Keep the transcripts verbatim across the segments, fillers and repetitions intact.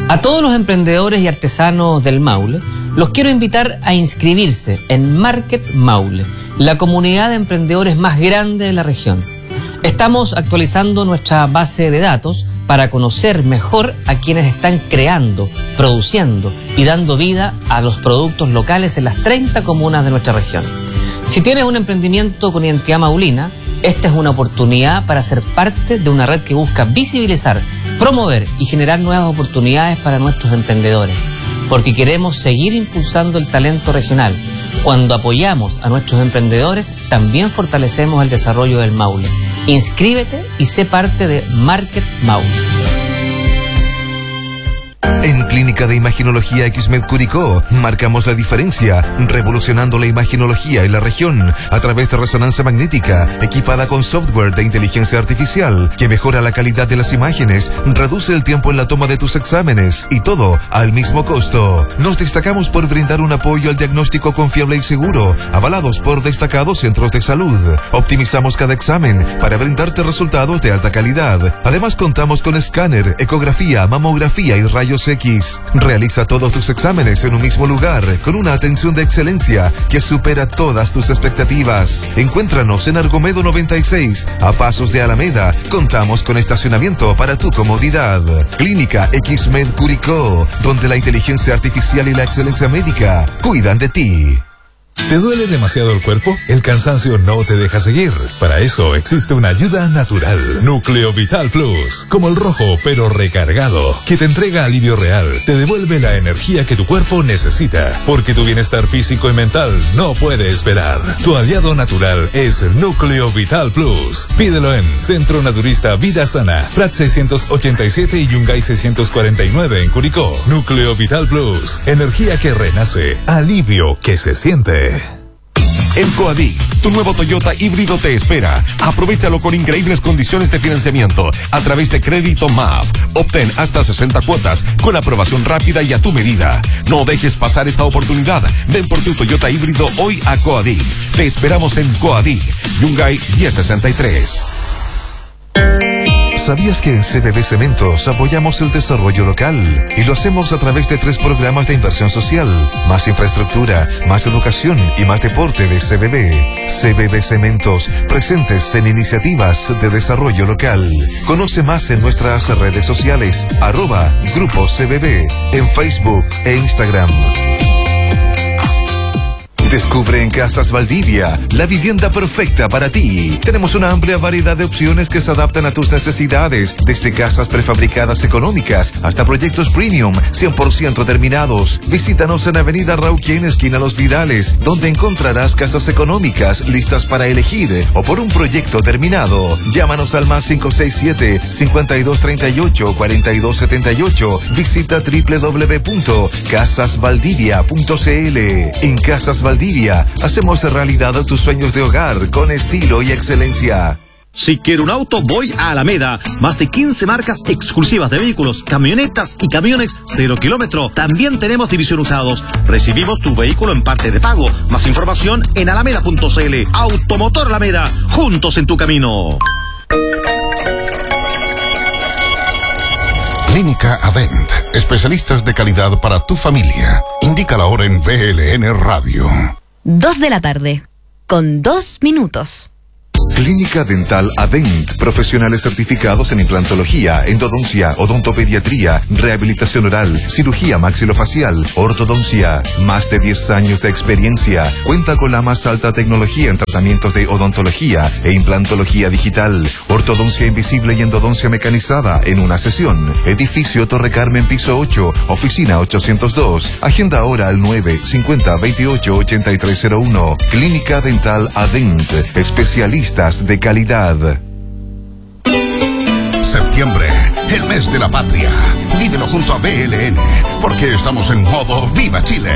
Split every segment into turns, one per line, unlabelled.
A todos los emprendedores y artesanos del Maule, los quiero invitar a inscribirse en Market Maule, la comunidad de emprendedores más grande de la región. Estamos actualizando nuestra base de datos para conocer mejor a quienes están creando, produciendo y dando vida a los productos locales en las treinta comunas de nuestra región. Si tienes un emprendimiento con identidad maulina, esta es una oportunidad para ser parte de una red que busca visibilizar, promover y generar nuevas oportunidades para nuestros emprendedores, porque queremos seguir impulsando el talento regional. Cuando apoyamos a nuestros emprendedores, también fortalecemos el desarrollo del Maule. Inscríbete y sé parte de Market Maule.
En Clínica de Imaginología X-Med Curicó marcamos la diferencia, revolucionando la imaginología en la región a través de resonancia magnética, equipada con software de inteligencia artificial que mejora la calidad de las imágenes, reduce el tiempo en la toma de tus exámenes y todo al mismo costo. Nos destacamos por brindar un apoyo al diagnóstico confiable y seguro, avalados por destacados centros de salud. Optimizamos cada examen para brindarte resultados de alta calidad. Además contamos con escáner, ecografía, mamografía y rayos X. Realiza todos tus exámenes en un mismo lugar, con una atención de excelencia que supera todas tus expectativas. Encuéntranos en Argomedo noventa y seis, a pasos de Alameda. Contamos con estacionamiento para tu comodidad. Clínica X-Med Curicó, donde la inteligencia artificial y la excelencia médica cuidan de ti.
¿Te duele demasiado el cuerpo? El cansancio no te deja seguir. Para eso existe una ayuda natural. Núcleo Vital Plus. Como el rojo, pero recargado. Que te entrega alivio real. Te devuelve la energía que tu cuerpo necesita. Porque tu bienestar físico y mental no puede esperar. Tu aliado natural es Núcleo Vital Plus. Pídelo en Centro Naturista Vida Sana, Prat seiscientos ochenta y siete y Yungay seiscientos cuarenta y nueve en Curicó. Núcleo Vital Plus. Energía que renace. Alivio que se siente.
En Coadic, tu nuevo Toyota híbrido te espera. Aprovechalo con increíbles condiciones de financiamiento a través de Crédito M A F. Obtén hasta sesenta cuotas con aprobación rápida y a tu medida. No dejes pasar esta oportunidad. Ven por tu Toyota híbrido hoy a Coadic. Te esperamos en Coadic, Yungay diez sesenta y tres.
¿Sabías que en C B B Cementos apoyamos el desarrollo local? Y lo hacemos a través de tres programas de inversión social: más infraestructura, más educación y más deporte de C B B. C B B Cementos, presentes en iniciativas de desarrollo local. Conoce más en nuestras redes sociales, arroba Grupo C B B, en Facebook e Instagram. Descubre en Casas Valdivia la vivienda perfecta para ti. Tenemos una amplia variedad de opciones que se adaptan a tus necesidades, desde casas prefabricadas económicas hasta proyectos premium cien por ciento terminados. Visítanos en Avenida Rauquén, esquina Los Vidales, donde encontrarás casas económicas listas para elegir o por un proyecto terminado. Llámanos al más cinco seis siete, cinco dos tres ocho, cuatro dos siete ocho. Visita doble u doble u doble u punto casas valdivia punto c l. En Casas Valdivia hacemos realidad tus sueños de hogar con estilo y excelencia.
Si quiero un auto, voy a Alameda. Más de quince marcas exclusivas de vehículos, camionetas y camiones cero kilómetro. También tenemos división usados. Recibimos tu vehículo en parte de pago. Más información en alameda punto c l. Automotor Alameda, juntos en tu camino.
Clínica Adent, especialistas de calidad para tu familia. Indica la hora en V L N Radio.
Dos de la tarde, con dos minutos.
Clínica Dental Adent, profesionales certificados en implantología, endodoncia, odontopediatría, rehabilitación oral, cirugía maxilofacial, ortodoncia. Más de diez años de experiencia. Cuenta con la más alta tecnología en tratamientos de odontología e implantología digital, ortodoncia invisible y endodoncia mecanizada en una sesión. Edificio Torre Carmen, piso ocho, oficina ochocientos dos. Agenda ahora al nueve cincuenta veintiocho ochenta y tres cero uno. Clínica Dental Adent, especialista de calidad.
Septiembre, el mes de la patria. Vívelo junto a V L N, porque estamos en modo Viva Chile.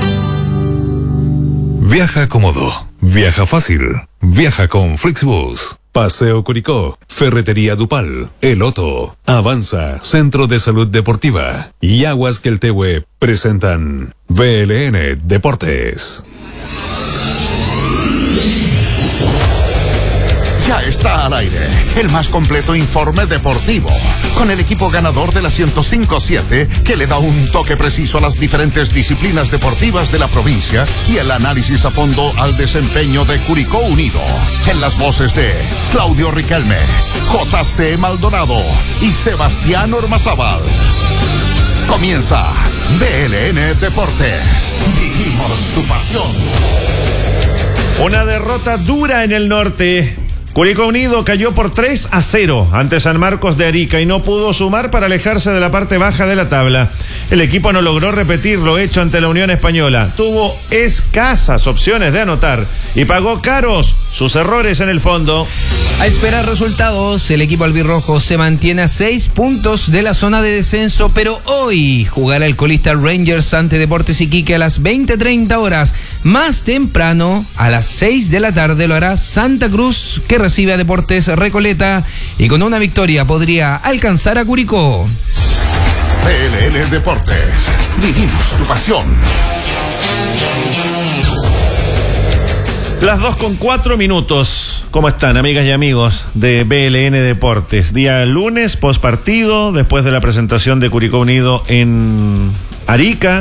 Viaja cómodo, viaja fácil, viaja con Flixbus. Paseo Curicó, Ferretería Dupal, El Otto, Avanza, Centro de Salud Deportiva y Aguas Queltehue presentan V L N Deportes.
Ya está al aire el más completo informe deportivo, con el equipo ganador de la ciento cinco siete que le da un toque preciso a las diferentes disciplinas deportivas de la provincia y el análisis a fondo al desempeño de Curicó Unido. En las voces de Claudio Riquelme, J C Maldonado y Sebastián Ormazábal. Comienza B L N Deportes. Vivimos tu pasión.
Una derrota dura en el norte. Curicó Unido cayó por tres a cero ante San Marcos de Arica y no pudo sumar para alejarse de la parte baja de la tabla. El equipo no logró repetir lo hecho ante la Unión Española. Tuvo escasas opciones de anotar y pagó caros sus errores en el fondo.
A esperar resultados, el equipo albirrojo se mantiene a seis puntos de la zona de descenso, pero hoy jugará el colista Rangers ante Deportes Iquique a las veinte treinta horas. Más temprano, a las seis de la tarde, lo hará Santa Cruz, que recibe a Deportes Recoleta, y con una victoria podría alcanzar a Curicó.
B L N Deportes. Vivimos tu pasión.
Las dos con cuatro minutos. ¿Cómo están, amigas y amigos de B L N Deportes? Día lunes, post partido, después de la presentación de Curicó Unido en Arica.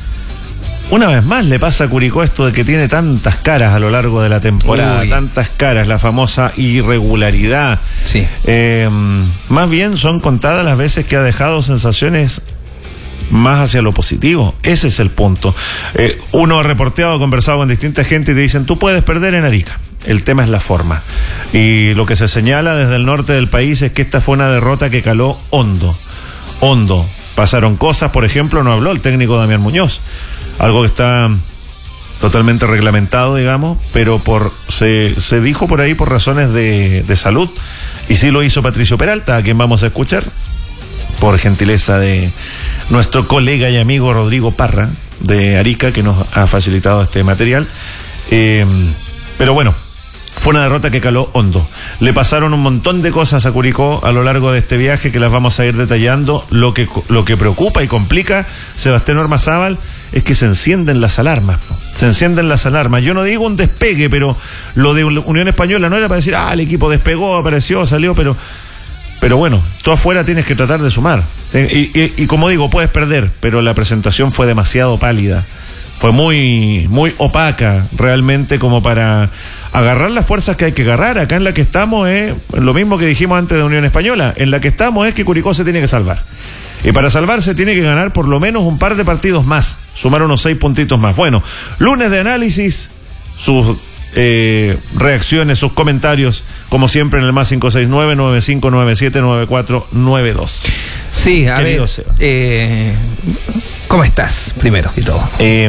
Una vez más le pasa a Curicó esto de que tiene tantas caras a lo largo de la temporada, Uy. tantas caras, la famosa irregularidad.
Sí.
Eh, más bien son contadas las veces que ha dejado sensaciones más hacia lo positivo. Ese es el punto. Eh, uno ha reporteado, conversado con distinta gente y te dicen, tú puedes perder en Arica. El tema es la forma. Y lo que se señala desde el norte del país es que esta fue una derrota que caló hondo. Hondo. Pasaron cosas, por ejemplo, no habló el técnico Damián Muñoz. Algo que está totalmente reglamentado, digamos, pero por se, se dijo por ahí por razones de, de salud. Y sí lo hizo Patricio Peralta, a quien vamos a escuchar, por gentileza de nuestro colega y amigo Rodrigo Parra, de Arica, que nos ha facilitado este material. Eh, pero bueno, fue una derrota que caló hondo. Le pasaron un montón de cosas a Curicó a lo largo de este viaje que las vamos a ir detallando. Lo que, lo que preocupa y complica, Sebastián Ormazábal, es que se encienden las alarmas. Se encienden las alarmas. Yo no digo un despegue, pero lo de Unión Española no era para decir, ah, el equipo despegó, apareció, salió, pero... Pero bueno, tú afuera tienes que tratar de sumar. Y, y, y como digo, puedes perder, pero la presentación fue demasiado pálida. Fue muy, muy opaca realmente como para agarrar las fuerzas que hay que agarrar. Acá en la que estamos es lo mismo que dijimos antes de Unión Española. En la que estamos es que Curicó se tiene que salvar. Y para salvarse tiene que ganar por lo menos un par de partidos más. Sumar unos seis puntitos más. Bueno, lunes de análisis, sus... Eh, reacciones, sus comentarios, como siempre en el más cinco seis nueve, nueve cinco nueve siete, nueve cuatro nueve dos.
Sí, a Querido ver, eh, ¿cómo estás? Primero y todo.
Eh,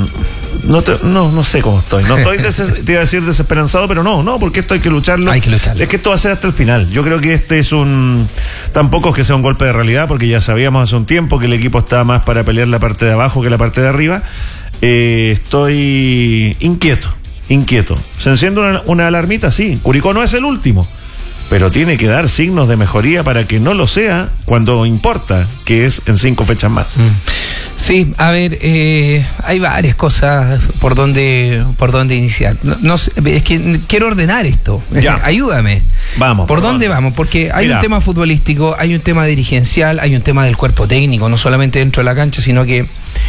no, te, no, no sé cómo estoy. No estoy, des- te iba a decir desesperanzado, pero no, no, porque esto hay que lucharlo.
Hay que lucharlo.
Es que esto va a ser hasta el final. Yo creo que este es un... Tampoco es que sea un golpe de realidad, porque ya sabíamos hace un tiempo que el equipo estaba más para pelear la parte de abajo que la parte de arriba. Eh, estoy inquieto. Inquieto. Se enciende una, una alarmita, sí. Curicó no es el último, pero tiene que dar signos de mejoría para que no lo sea cuando importa, que es en cinco fechas más.
Sí, a ver, eh, hay varias cosas por donde por donde iniciar. No, no sé, es que quiero ordenar esto.
Ya.
Ayúdame.
Vamos.
¿Por dónde vamos? Porque hay
Mira.
un tema futbolístico, hay un tema dirigencial, hay un tema del cuerpo técnico, no solamente dentro de la cancha, sino que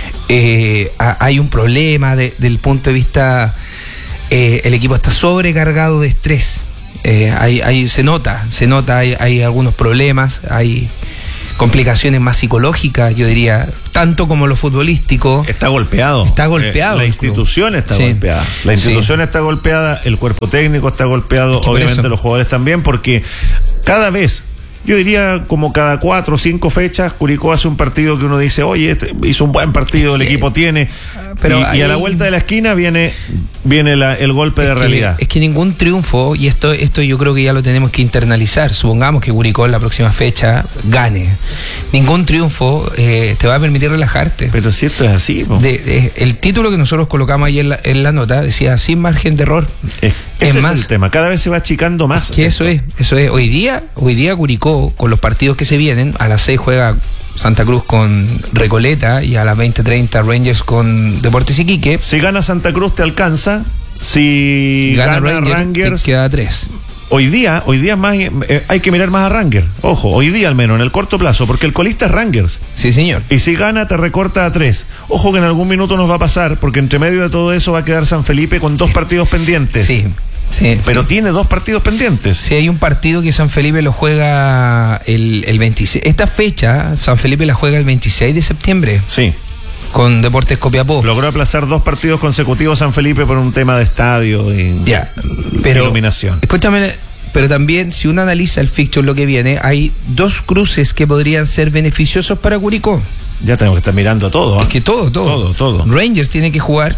eh, hay un problema de, del punto de vista... Eh, el equipo está sobrecargado de estrés. Eh, hay, hay, se nota, se nota, hay, hay algunos problemas, hay complicaciones más psicológicas, yo diría, tanto como lo futbolístico.
Está golpeado.
Está golpeado.
Eh, la institución está
sí.
golpeada. La institución
sí.
está golpeada, el cuerpo técnico está golpeado,
es que
obviamente los jugadores también, porque cada vez... Yo diría como cada cuatro o cinco fechas Curicó hace un partido que uno dice, oye, este hizo un buen partido, el
sí.
equipo tiene,
pero
y,
ahí...
y a la vuelta de la esquina viene viene la, el golpe
es
de
que,
realidad.
Es que ningún triunfo, y esto esto yo creo que ya lo tenemos que internalizar, supongamos que Curicó en la próxima fecha gane, ningún triunfo eh, te va a permitir relajarte.
Pero si esto es así, po.
De, de, el título que nosotros colocamos ahí en la, en la nota decía sin margen de error.
Es, ese
es, más,
es el tema, cada vez se va achicando más.
Es que eso es, eso es. Hoy día, hoy día Curicó, con los partidos que se vienen, a las seis juega Santa Cruz con Recoleta y a las veinte treinta Rangers con Deportes Iquique.
Si gana Santa Cruz te alcanza, si
gana,
gana
Rangers,
Rangers
te queda tres.
Hoy día, hoy día más eh, hay que mirar más a Rangers. Ojo, hoy día al menos, en el corto plazo, porque el colista es Rangers.
Sí, señor.
Y si gana, te recorta a tres. Ojo que en algún minuto nos va a pasar, porque entre medio de todo eso va a quedar San Felipe con dos partidos pendientes.
Sí. Sí,
pero
sí.
tiene dos partidos pendientes.
Sí, hay un partido que San Felipe lo juega el, el veintiséis. Esta fecha, San Felipe la juega el veintiséis de septiembre.
Sí.
Con Deportes Copiapó.
Logró aplazar dos partidos consecutivos San Felipe por un tema de estadio y
ya, pero,
iluminación.
Escúchame, pero también si uno analiza el fixture, lo que viene, hay dos cruces que podrían ser beneficiosos para Curicó.
Ya tenemos que estar mirando todo. ¿eh?
Es que todo, todo.
Todo, todo.
Rangers tiene que jugar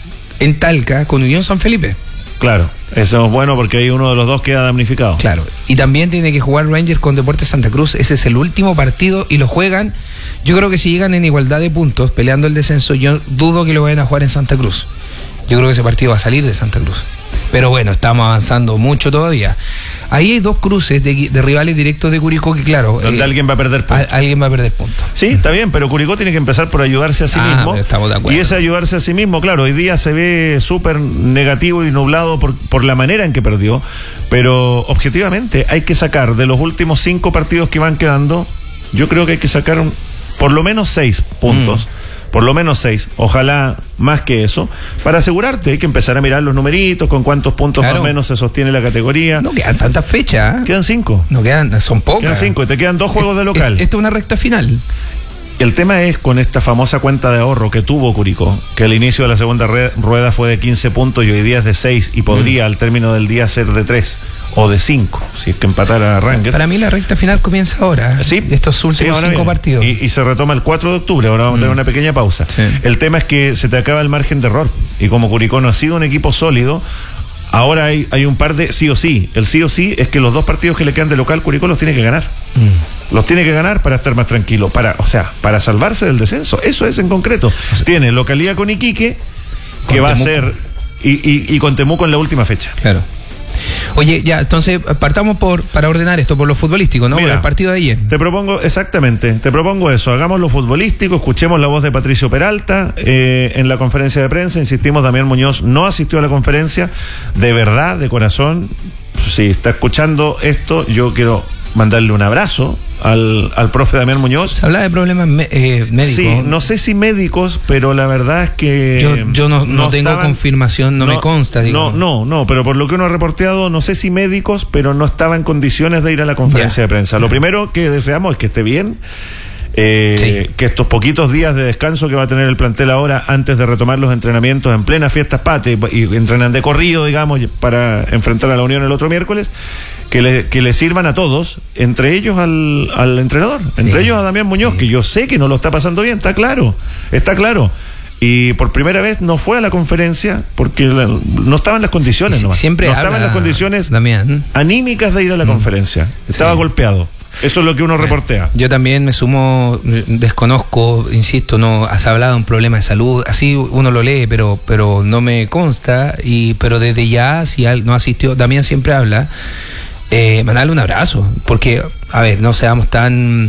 en Talca con Unión San Felipe.
Claro, eso es bueno porque ahí uno de los dos queda damnificado.
Claro, y también tiene que jugar Rangers con Deportes Santa Cruz. Ese es el último partido y lo juegan. Yo creo que si llegan en igualdad de puntos peleando el descenso, yo dudo que lo vayan a jugar en Santa Cruz. Yo creo que ese partido va a salir de Santa Cruz. Pero bueno, estamos avanzando mucho todavía. Ahí hay dos cruces de, de rivales directos de Curicó que, claro...
Donde
eh,
alguien va a perder puntos.
A, alguien va a perder puntos.
Sí, está bien, pero Curicó tiene que empezar por ayudarse a sí
ah,
mismo.
Estamos de acuerdo.
Y ese ayudarse a sí mismo, claro, hoy día se ve súper negativo y nublado por, por la manera en que perdió. Pero objetivamente hay que sacar de los últimos cinco partidos que van quedando, yo creo que hay que sacar un, por lo menos seis puntos. Mm. Por lo menos seis, ojalá más que eso, para asegurarte. Hay que empezar a mirar los numeritos, con cuántos puntos claro. más o menos se sostiene la categoría.
No quedan tantas fechas. ¿eh?
Quedan cinco.
No quedan, son pocas.
Quedan cinco y te quedan dos juegos
es,
de local.
Es, esta es una recta final.
El tema es con esta famosa cuenta de ahorro que tuvo Curicó, que al inicio de la segunda rueda fue de quince puntos y hoy día es de seis y podría mm. al término del día ser de tres o de cinco, si es que empatara a Rangers.
Para mí la recta final comienza ahora,
sí,
estos últimos sí, cinco viene. partidos.
Y, y se retoma el cuatro de octubre, ahora vamos mm. a tener una pequeña pausa. Sí. El tema es que se te acaba el margen de error y como Curicó no ha sido un equipo sólido, ahora hay, hay un par de sí o sí. El sí o sí es que los dos partidos que le quedan de local, Curicó los tiene que ganar. Mm. Los tiene que ganar para estar más tranquilo, para, o sea, para salvarse del descenso. Eso es en concreto. O sea, tiene localidad con Iquique, que va Temuco. a ser, y, y, y con Temuco en la última fecha.
Claro. Oye, ya, entonces partamos por para ordenar esto por lo futbolístico, ¿no? Mira, por el partido de ayer.
Te propongo, exactamente, te propongo eso, hagamos lo futbolístico, escuchemos la voz de Patricio Peralta eh, en la conferencia de prensa, insistimos, Damián Muñoz no asistió a la conferencia, de verdad, de corazón, si está escuchando esto, yo quiero mandarle un abrazo al, al profe Damián Muñoz.
Se habla de problemas me, eh, médicos.
Sí, no sé si médicos, pero la verdad es que...
Yo, yo no, no, no tengo estaban, confirmación, no, no me consta. Digamos.
No, no, no, pero por lo que uno ha reporteado, no sé si médicos, pero no estaba en condiciones de ir a la conferencia ya. de prensa. Lo primero que deseamos es que esté bien, eh, sí. que estos poquitos días de descanso que va a tener el plantel ahora, antes de retomar los entrenamientos en plenas fiestas patrias, y entrenan de corrido, digamos, para enfrentar a la Unión el otro miércoles, que le, que le sirvan a todos, entre ellos al, al entrenador, sí. entre ellos a Damián Muñoz, sí. que yo sé que no lo está pasando bien, está claro, está claro. Y por primera vez no fue a la conferencia porque la, no estaban las condiciones, nomás.
Siempre
no estaban las condiciones
Damián.
anímicas de ir a la mm. conferencia. Estaba sí. golpeado. Eso es lo que uno reportea.
Yo también me sumo, desconozco, insisto, no has hablado de un problema de salud, así uno lo lee, pero pero no me consta, y pero desde ya, si no asistió, Damián siempre habla, eh, mandarle un abrazo, porque, a ver, no seamos tan...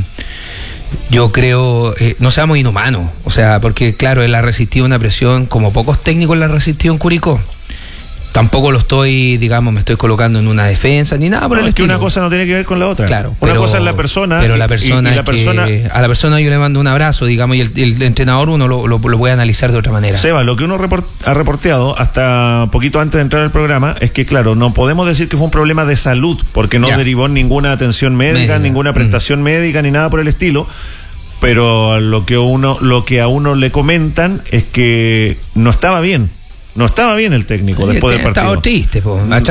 Yo creo, eh, no seamos inhumanos, o sea, porque claro, él ha resistido una presión como pocos técnicos la han resistido en Curicó. Tampoco lo estoy, digamos, me estoy colocando en una defensa ni nada por
no,
el
es
estilo.
Que una cosa no tiene que ver con la otra.
Claro.
Una
pero,
cosa es la persona.
Pero la persona,
y, y la persona
que, a la persona yo le mando un abrazo, digamos, y el, el entrenador uno lo, lo, lo puede analizar de otra manera.
Seba, lo que uno report, ha reporteado hasta poquito antes de entrar al programa es que, claro, no podemos decir que fue un problema de salud, porque no ya. derivó ninguna atención médica, médica. ninguna prestación mm. médica, ni nada por el estilo. Pero lo que uno, lo que a uno le comentan es que no estaba bien. No estaba bien el técnico después del partido.
Estaba triste, po.